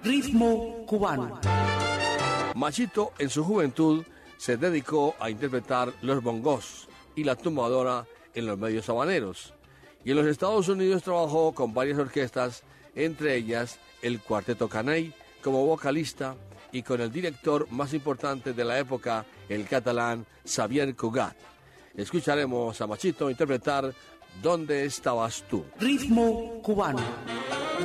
Ritmo cubano. Machito en su juventud se dedicó a interpretar los bongos y la tumbadora en los medios habaneros. Y en los Estados Unidos trabajó con varias orquestas, entre ellas el Cuarteto Caney, como vocalista, y con el director más importante de la época, el catalán Xavier Cugat. Escucharemos a Machito interpretar ¿Dónde estabas tú? Ritmo cubano.